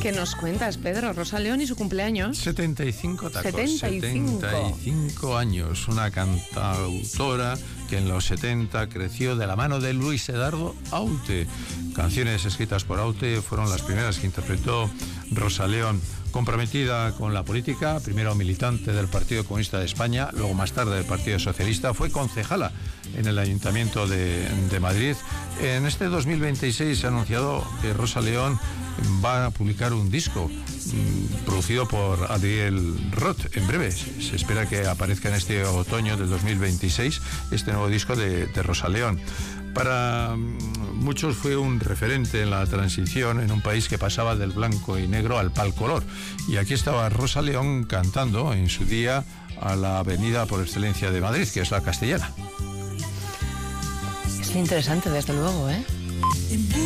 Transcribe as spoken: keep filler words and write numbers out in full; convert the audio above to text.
¿Qué nos cuentas, Pedro? Rosa León y su cumpleaños. setenta y cinco tacos. setenta y cinco. setenta y cinco años. Una cantautora que en los setenta creció de la mano de Luis Edardo Aute. Canciones escritas por Aute fueron las primeras que interpretó Rosa León. Comprometida con la política, primero militante del Partido Comunista de España, luego más tarde del Partido Socialista, fue concejala en el Ayuntamiento de, de Madrid. En este dos mil veintiséis se ha anunciado que Rosa León va a publicar un disco mmm, producido por Adriel Roth. En breve se, se espera que aparezca en este otoño del dos mil veintiséis este nuevo disco de, de Rosa León. Para muchos fue un referente en la transición en un país que pasaba del blanco y negro al pal color. Y aquí estaba Rosa León cantando en su día a la avenida por excelencia de Madrid, que es la Castellana. Es interesante, desde luego, ¿eh?